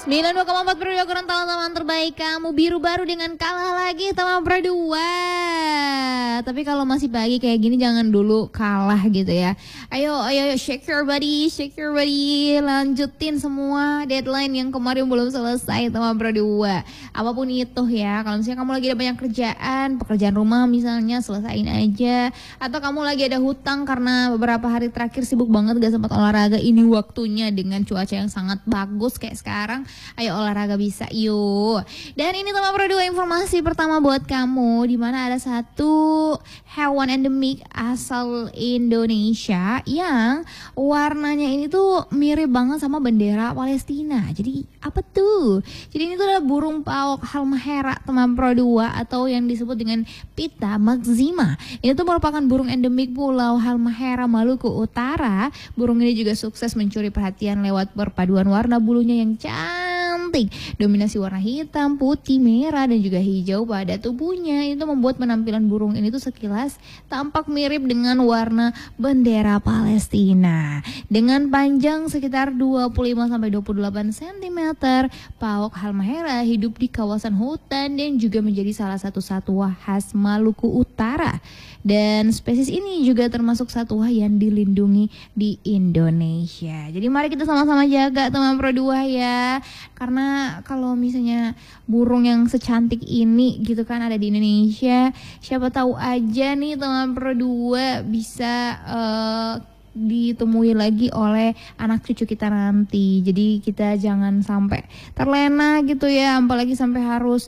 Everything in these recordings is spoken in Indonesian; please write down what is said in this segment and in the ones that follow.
92,4 Pro Gorontalo, teman terbaik kamu. Biru baru dengan kalah lagi teman Pro 2. Tapi kalau masih pagi kayak gini jangan dulu kalah gitu ya. Ayo shake your body, lanjutin semua deadline yang kemarin belum selesai teman Pro 2. Apapun itu ya, kalau misalnya kamu lagi ada banyak pekerjaan rumah misalnya, selesain aja. Atau kamu lagi ada hutang karena beberapa hari terakhir sibuk banget gak sempat olahraga, ini waktunya dengan cuaca yang sangat bagus kayak sekarang. Ayo olahraga bisa yuk. Dan ini teman Pro 2 informasi pertama buat kamu, di mana ada satu hewan endemik asal Indonesia yang warnanya ini tuh mirip banget sama bendera Palestina. Jadi apa tuh? Jadi ini tuh adalah burung pauk halmahera teman Pro 2 atau yang disebut dengan Pitta maxima. Ini tuh merupakan burung endemik Pulau Halmahera, Maluku Utara. Burung ini juga sukses mencuri perhatian lewat perpaduan warna bulunya yang cantik. Dominasi warna hitam, putih, merah, dan juga hijau pada tubuhnya. Itu membuat penampilan burung ini tuh sekilas tampak mirip dengan warna bendera Palestina. Dengan panjang sekitar 25-28 cm, pauk halmahera hidup di kawasan hutan dan juga menjadi salah satu satwa khas Maluku Utara. Dan spesies ini juga termasuk satwa yang dilindungi di Indonesia. Jadi mari kita sama-sama jaga teman Pro 2 ya. Karena kalau misalnya burung yang secantik ini gitu kan ada di Indonesia, siapa tahu aja nih teman Pro 2 bisa ditemui lagi oleh anak cucu kita nanti. Jadi kita jangan sampai terlena gitu ya, apalagi sampai harus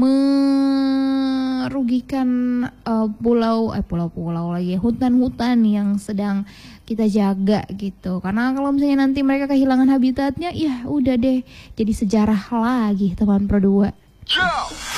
merugikan pulau-pulau lagi, hutan-hutan yang sedang kita jaga gitu. Karena kalau misalnya nanti mereka kehilangan habitatnya, ya udah deh jadi sejarah lagi teman Pro 2.